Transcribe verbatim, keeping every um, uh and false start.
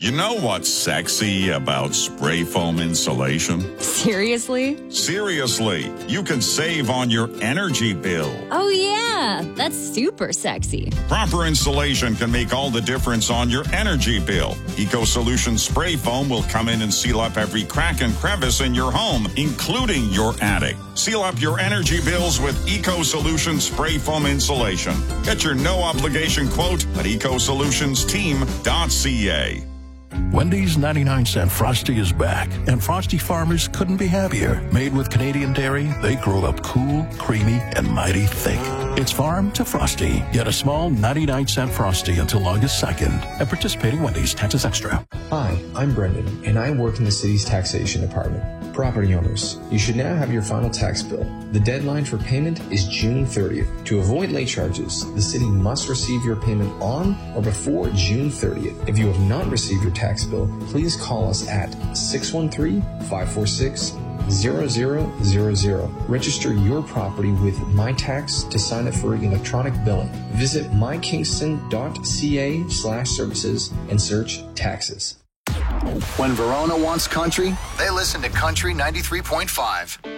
You know what's sexy about spray foam insulation? Seriously? Seriously, you can save on your energy bill. Oh, yeah, that's super sexy. Proper insulation can make all the difference on your energy bill. EcoSolution Spray Foam will come in and seal up every crack and crevice in your home, including your attic. Seal up your energy bills with EcoSolution Spray Foam insulation. Get your no-obligation quote at eco solutions team dot c a. Wendy's ninety-nine cent Frosty is back, and Frosty farmers couldn't be happier. Made with Canadian dairy, they grow up cool, creamy, and mighty thick. It's farm to Frosty. Get a small ninety-nine cent Frosty until August second at participating Wendy's. Taxes extra. Hi, I'm Brendan, and I work in the city's taxation department. Property owners, you should now have your final tax bill. The deadline for payment is June thirtieth. To avoid late charges, the city must receive your payment on or before June thirtieth. If you have not received your tax bill, please call us at six one three, five four six, zero zero zero zero. Register your property with MyTax to sign up for electronic billing. Visit my kingston dot c a slash services and search taxes. When Verona wants country, they listen to Country ninety-three point five.